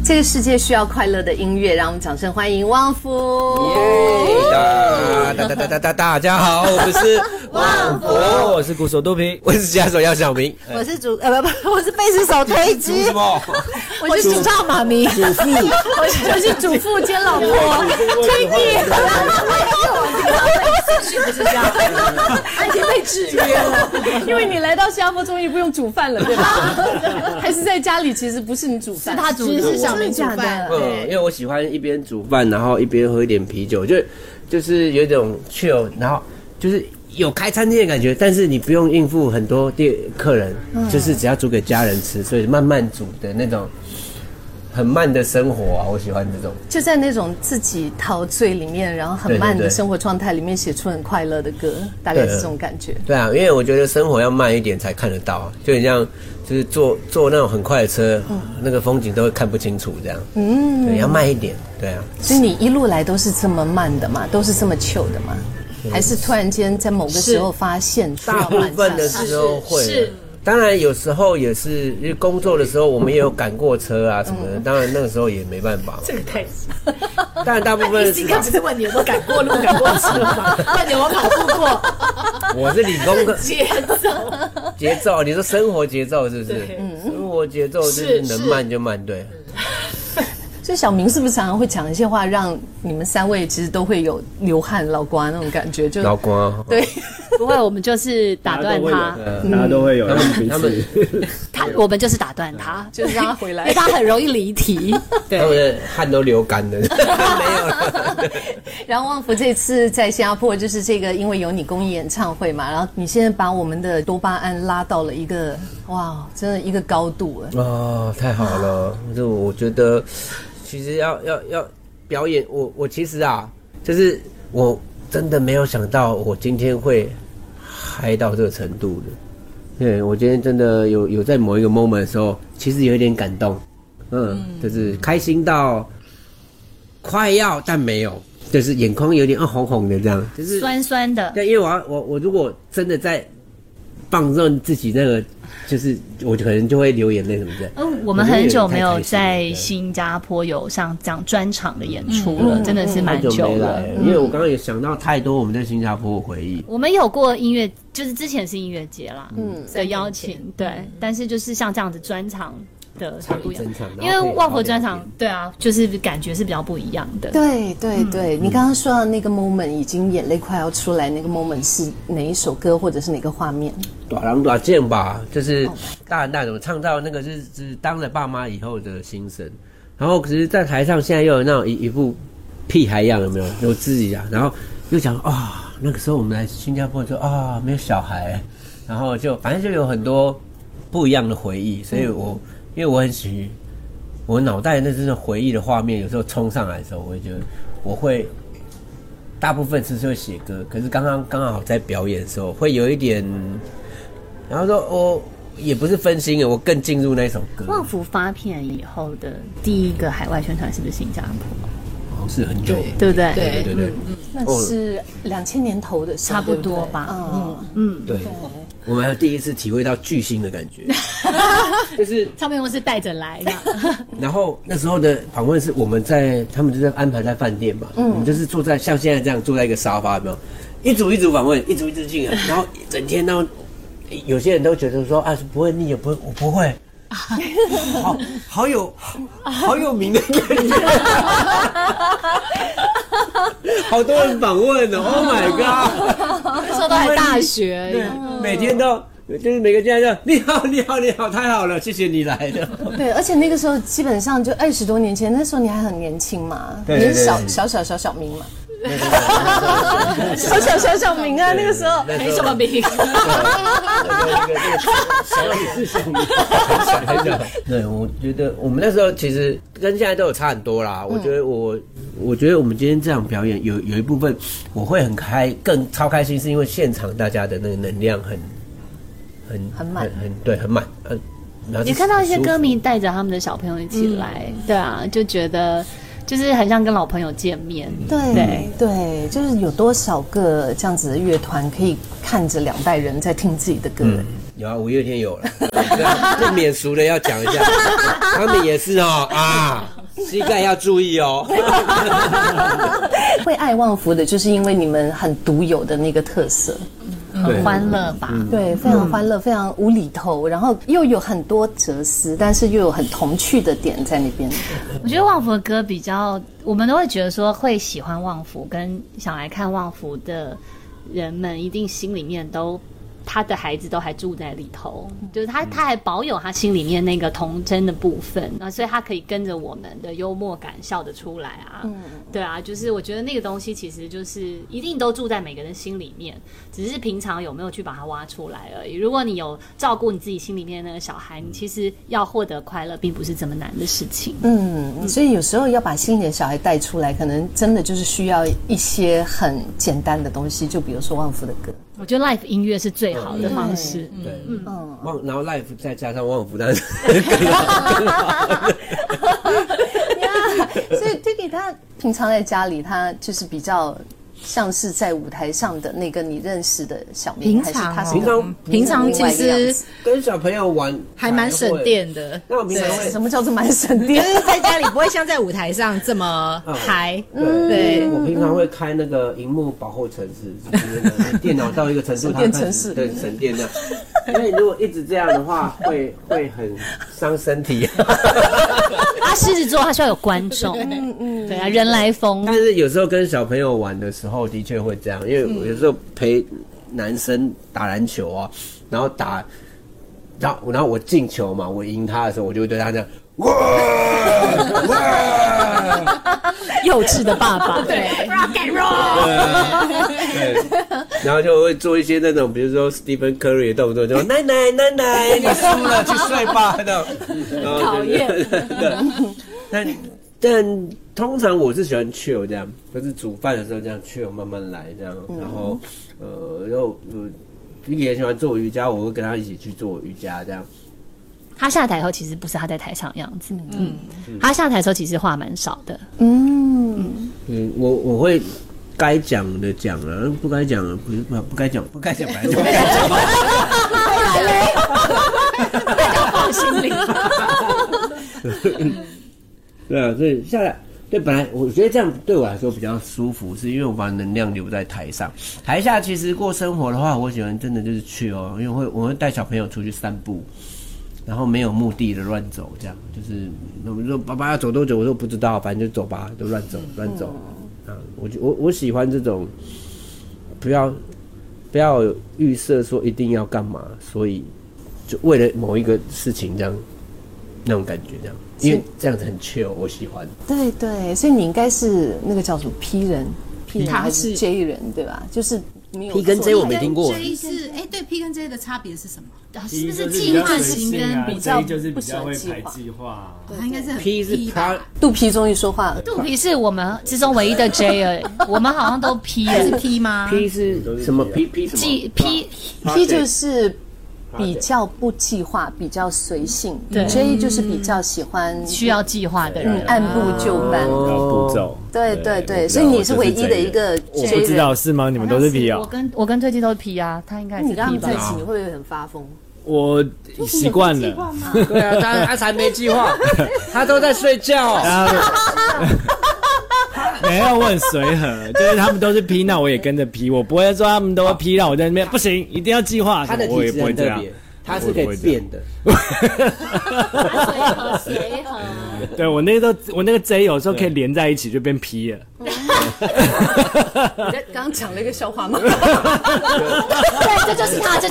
这个世界需要快乐的音乐，让我们掌声欢迎旺福。 大家好，我们是旺福， 我是鼓手肚皮，我是吉他手姚晓明， 我是我是贝斯手推机， 什么？ 我是主唱妈咪，主妇，我是主妇兼老婆，推机。不是这样，他已经被制约了，因为你来到新加坡终于不用煮饭了，对吧？还是在家里，其实不是你煮饭， 是他煮，是小明煮饭。 因为我喜欢一边煮饭，然后一边喝一点啤酒，就是有一种 chill， 然后就是有开餐厅的感觉，但是你不用应付很多客人，就是只要煮给家人吃，所以慢慢煮的那种。很慢的生活啊，我喜欢这种， 就在那种自己陶醉里面，然后很慢的生活状态里面写出很快乐的歌，大概是这种感觉。 对啊，因为我觉得生活要慢一点才看得到，就很像就是坐那种很快的车，那个风景都会看不清楚这样。对，要慢一点。对啊。 所以你一路来都是这么慢的嘛，都是这么 chill 的嘛？还是突然间在某个时候发现大部分的时候会是。当然，有时候也是因为工作的时候，我们也有赶过车啊什么的。当然那个时候也没办法。 这个太…… 当然大部分应该不是问你有没有赶过路、赶过车吧？问你有没有跑步过？ 我是理工科。节奏，你说生活节奏是不是？生活节奏就是能慢就慢，对。 所以小明是不是常常会讲一些话，让你们三位其实都会有流汗、老瓜那种感觉？就老瓜， 对， 不会，我们就是打断他， 大家都会有， 我们就是打断他， 就是让他回来， 因为他很容易离题， 他们的汗都流干了，没有了。 然后旺福这次在新加坡，就是这个因为有你公益演唱会嘛，然后你现在把我们的多巴胺拉到了一个哇，真的一个高度了。 哦，太好了！就我觉得。其实要表演，我其实啊，就是我真的没有想到我今天会嗨到这个程度的。对，我今天真的有在某一个 moment 的时候，其实有一点感动，就是开心到快要但没有，就是眼眶有点红红的这样，就是酸酸的。 对，因为我如果真的在放任自己那个。就是我可能就会流眼泪什么的。 我们很久没有在新加坡有像这样专场的演出了，真的是蛮久了。 因为我刚刚也想到太多我们在新加坡的回忆。 我们有过音乐，就是之前是音乐节啦，的邀请，对。但是就是像这样子专场的不一样，因为旺福专场，对啊，就是感觉是比较不一样的。 对对对，你刚刚说到那个 moment 已经眼泪快要出来，那个 moment 是哪一首歌或者是哪个画面？ 大人大件吧，就是大人大种唱到那个是当了爸妈以后的心声。然后可是在台上现在又有那种一副屁孩样，有没有？有自己啊，然后又讲啊，那个时候我们来新加坡就啊没有小孩，然后就反正就有很多不一样的回忆，所以因为我很喜欢我脑袋那种回忆的画面，有时候冲上来的时候，我会觉得我会大部分是会写歌，可是刚好在表演的时候会有一点，然后说我也不是分心了，我更进入那首歌。 旺福发片以后的第一个海外宣传是不是新加坡？ 好像是很久， 对不对？ 对， 那是2000年头的时候， 差不多吧。 对。我们还有第一次体会到巨星的感觉，就是唱片公司带着来的。 然后那时候的访问是他们就在安排在饭店嘛，我们就是坐在像现在这样坐在一个沙发，有没有？一组访问，一组进来，然后整天到有些人都觉得说啊不会腻，我不会。好有名的感觉，好多人访问哦 ，Oh my god！ 那时候都还大学， 对，每天都就是每个进来就你好，太好了，谢谢你来的。 对，而且那个时候基本上就20多年前，那时候你还很年轻嘛，你是小明嘛。小明啊，那个时候没什么名， 对，我觉得我们那时候其实跟现在都有差很多啦。我觉得我们今天这场表演有一部分我会更超开心，是因为现场大家的那个能量很满，对，很满。 也看到一些歌迷带着他们的小朋友一起来，对啊，就觉得。就是很像跟老朋友见面， 对，就是有多少个这样子的乐团可以看着2代人在听自己的歌？ 有啊，五月天有了，不免俗的要讲一下，他们也是膝盖要注意哦。 会爱旺福的，就是因为你们很独有的那个特色。 很欢乐吧？ 对，非常欢乐，非常无厘头，然后又有很多哲思，但是又有很童趣的点在那边。 我觉得旺福的歌比较，我们都会觉得说会喜欢旺福跟想来看旺福的人们，一定心里面都。他的孩子都还住在里头，就是他还保有他心里面那个童真的部分，所以他可以跟着我们的幽默感笑得出来啊。对啊，就是我觉得那个东西其实就是一定都住在每个人心里面，只是平常有没有去把它挖出来而已。如果你有照顾你自己心里面的那个小孩，你其实要获得快乐并不是这么难的事情。 所以有时候要把心里的小孩带出来，可能真的就是需要一些很简单的东西，就比如说旺福的歌。 我觉得 live 音乐是最好的方式。 对，然后 live 再加上旺福，但是更好。 所以 Tiki 他平常在家里，他就是比较像是在舞台上的那个你认识的小明，还是他是平常其实跟小朋友玩还蛮省电的。 那我平常会什么叫做蛮省电？ 就是在家里不会像在舞台上这么嗨。 对，我平常会开那个萤幕保护程式，就是电脑到一个程度，它开始对省电的。因为如果一直这样的话，会很伤身体。 狮子座他需要有观众，对啊，人来疯。 但是有时候跟小朋友玩的时候，的确会这样，因为我有时候陪男生打篮球啊，然后然后我进球嘛，我赢他的时候，我就会对他这样，哇， 幼稚的爸爸， 对 ，rock and roll， 对，然后就会做一些那种，比如说 Stephen Curry 的动作，就奶，你输了，去睡吧，那种， 讨厌。 但通常我是喜欢 chill 这样，就是煮饭的时候这样 chill 慢慢来这样，然后也喜欢做瑜伽，我会跟他一起去做瑜伽这样。 他下台后其实不是他在台上的样子，他下台的时候其实话蛮少的， 我会该讲的讲了，不该讲的不该讲，本来就不该讲。 后来嘞，大家放心里。 对啊，所以下来对本来我觉得这样对我来说比较舒服，是因为我把能量留在台上，台下其实过生活的话，我喜欢真的就是去哦，因为我会带小朋友出去散步。然后没有目的的乱走，这样就是我们说爸爸要走多久，我说不知道，反正就走吧，就乱走。啊，我喜欢这种，不要有预设说一定要干嘛，所以就为了某一个事情这样那种感觉这样，因为这样子很 chill， 我喜欢。 对，所以你应该是那个叫什么 P 人还是 J 人对吧？就是。 P 跟 J 我没听过。 J 是对 P 跟 J 的差别是什么？ 是不是计划型跟比较就是比较会排计划？ 他应该是 P 是肚皮终于说话了。 肚皮是我们之中唯一的 J 而已，我们好像都 P 是 P 吗 ？P 是什么 ？P 什么 ？P 就是比较不计划，比较随性。J 就是比较喜欢需要计划的人， 按部就班， 步骤。 对，所以你是唯一的一个 J 人。 我不知道是吗？你们都是 P 啊？ 我跟最近都是 P 啊，他应该是 P 吧？ 你跟他们在一起，你会不会很发疯？ 我习惯了。 对啊，他才没计划，他都在睡觉。 没有，我很随和，就是他们都是 P， 那我也跟着 P， 我不会说他们都 P， 让我在那边不行，一定要计划。 他的体质很特别，他是可以变的。 随和。 对我那个 J 有时候可以连在一起就变 P 了。 你在刚讲了一个笑话吗？ 对，这就是他。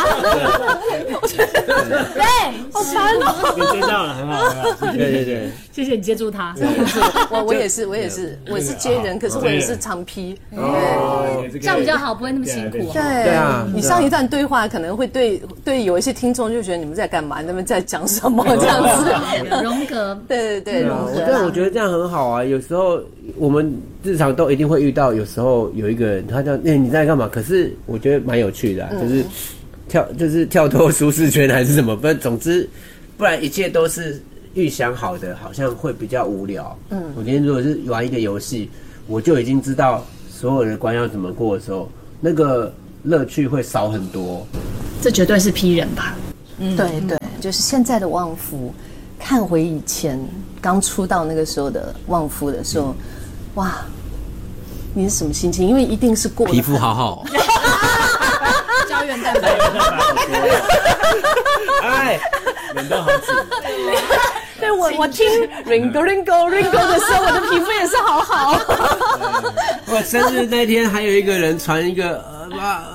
对， 好烦哦。 你接到了，很好。对， 谢谢你接住他。 我也是 J 人，可是我也是常 P。 这样比较好，不会那么辛苦。 对啊，你上一段对话可能会对有一些听众就觉得你们在干嘛？你们在讲什么这样子？ 荣格， 对，荣格。 对，我觉得这样很好啊。有时候我们日常都一定会遇到，有时候有一个人他叫你在干嘛？可是我觉得蛮有趣的啊，就是跳脱舒适圈还是什么，不然一切都是预想好的，好像会比较无聊。我今天如果是玩一个游戏，我就已经知道所有的关要怎么过的时候，那个乐趣会少很多。 这绝对是 P 人吧？ 对，就是现在的旺福。 看回以前刚出道那个时候的旺夫的时候，哇，你是什么心情？因为一定是过得皮肤好好， 胶原蛋白。 哎， 人都好紧。 对我听 Ringo Ringo Ringo 的时候，我的皮肤也是好好。 我生日那天还有一个人传一个